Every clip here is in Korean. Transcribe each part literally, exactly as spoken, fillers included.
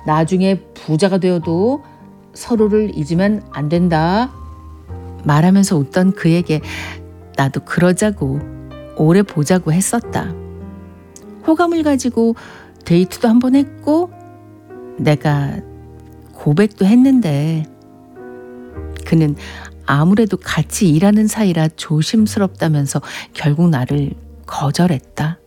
나중에 부자가 되어도 서로를 잊으면 안 된다. 말하면서 웃던 그에게 나도 그러자고 오래 보자고 했었다. 호감을 가지고 데이트도 한 번 했고 내가 고백도 했는데 그는 아무래도 같이 일하는 사이라 조심스럽다면서 결국 나를 거절했다.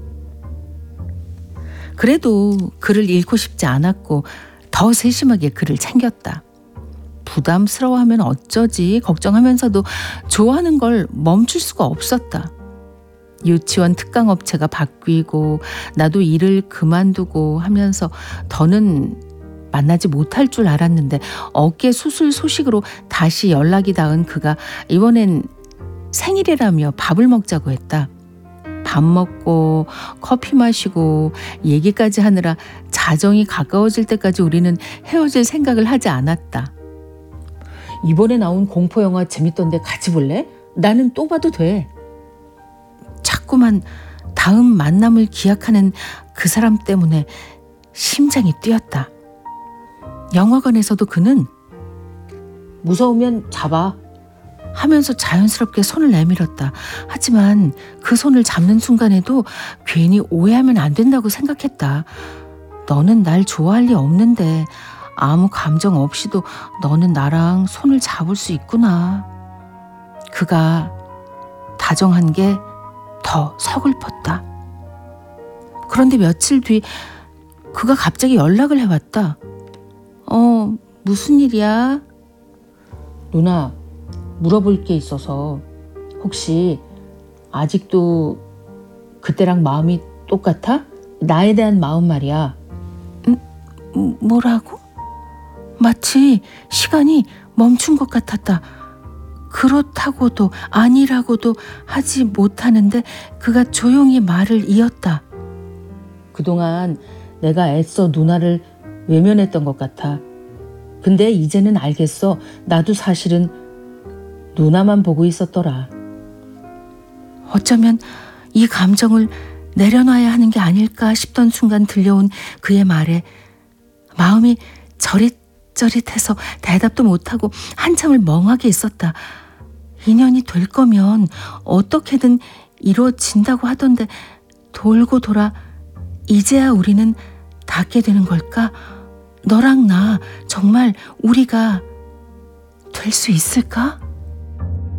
그래도 그를 잃고 싶지 않았고 더 세심하게 그를 챙겼다. 부담스러워하면 어쩌지 걱정하면서도 좋아하는 걸 멈출 수가 없었다. 유치원 특강업체가 바뀌고 나도 일을 그만두고 하면서 더는 만나지 못할 줄 알았는데 어깨 수술 소식으로 다시 연락이 닿은 그가 이번엔 생일이라며 밥을 먹자고 했다. 밥 먹고 커피 마시고 얘기까지 하느라 자정이 가까워질 때까지 우리는 헤어질 생각을 하지 않았다. 이번에 나온 공포영화 재밌던데 같이 볼래? 나는 또 봐도 돼. 자꾸만 다음 만남을 기약하는 그 사람 때문에 심장이 뛰었다. 영화관에서도 그는 무서우면 잡아 하면서 자연스럽게 손을 내밀었다. 하지만 그 손을 잡는 순간에도 괜히 오해하면 안 된다고 생각했다. 너는 날 좋아할 리 없는데 아무 감정 없이도 너는 나랑 손을 잡을 수 있구나. 그가 다정한 게 더 서글펐다. 그런데 며칠 뒤 그가 갑자기 연락을 해왔다. 어, 무슨 일이야? 누나, 물어볼 게 있어서 혹시 아직도 그때랑 마음이 똑같아? 나에 대한 마음 말이야. 음, 뭐라고? 마치 시간이 멈춘 것 같았다. 그렇다고도 아니라고도 하지 못하는데 그가 조용히 말을 이었다. 그동안 내가 애써 누나를 외면했던 것 같아. 근데 이제는 알겠어. 나도 사실은 누나만 보고 있었더라. 어쩌면 이 감정을 내려놔야 하는 게 아닐까 싶던 순간 들려온 그의 말에 마음이 저릿저릿해서 대답도 못하고 한참을 멍하게 있었다. 인연이 될 거면 어떻게든 이루어진다고 하던데 돌고 돌아 이제야 우리는 닿게 되는 걸까? 너랑 나 정말 우리가 될 수 있을까?